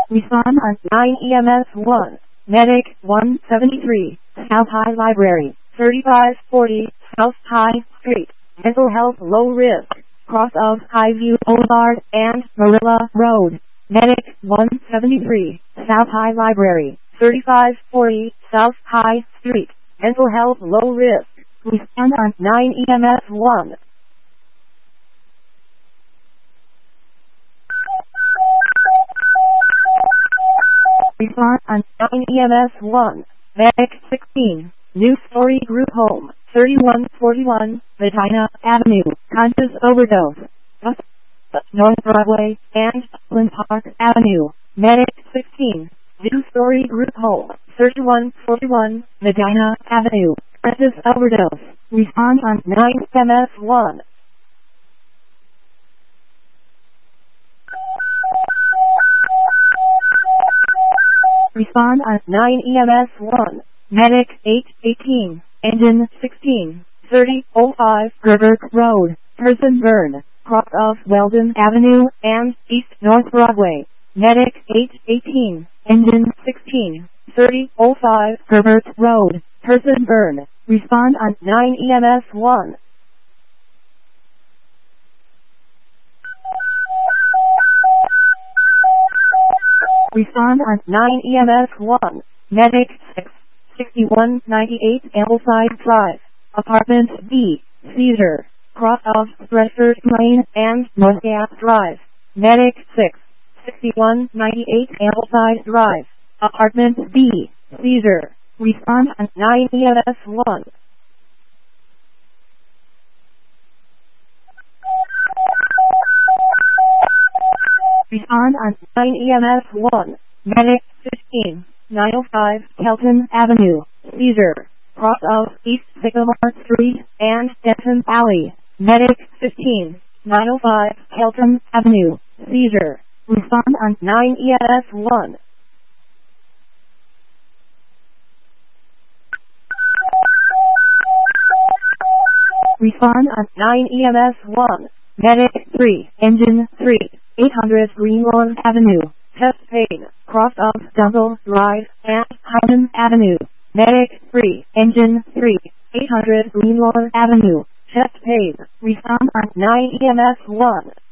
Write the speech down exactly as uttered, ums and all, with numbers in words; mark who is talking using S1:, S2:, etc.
S1: Respond on nine E M S one. Medic one seventy-three, South High Library, thirty-five forty, South High Street. Mental health low risk. Cross of Highview Boulevard and Marilla Road. Medic one seventy-three, South High Library, thirty-five forty, South High Street. Mental health low risk. Respond on nine E M S one. Respond on nine E M S one. Medic sixteen, New Story Group Home, thirty-one forty-one, Medina Avenue, conscious overdose. North Broadway and Flint Park Avenue. Medic sixteen, New Story Group Home, thirty-one forty-one, Medina Avenue, conscious overdose. Respond on nine E M S one. Respond on nine E M S one. Medic eight eighteen, Engine sixteen, thirty oh five, Herbert Road, Person burn, cross of Weldon Avenue and East North Broadway. Medic eight eighteen, Engine sixteen, thirty oh five, Herbert Road, Person burn. Respond on nine E M S one. Respond on nine E M S one. Medic six, sixty-one ninety-eight Ambleside Drive, Apartment B, Caesar, cross of Stretford Lane and North Gap Drive. Medic six, sixty-one ninety-eight Ambleside Drive, Apartment B, Caesar. Respond on nine E M S one. Respond on nine E M S one. Medic fifteen, nine oh five Kelton Avenue, Caesar, cross of East Sycamore Street and Denton Alley. Medic fifteen, nine oh five Kelton Avenue, Caesar. Respond on nine E M S one. Respond on nine E M S one. Medic three, Engine three, eight hundred Greenlawn Avenue, chest pain, cross of Dungle Drive and Hyman Avenue. Medic three, Engine three, eight hundred Greenlawn Avenue, chest pain. Respond on nine E M S one.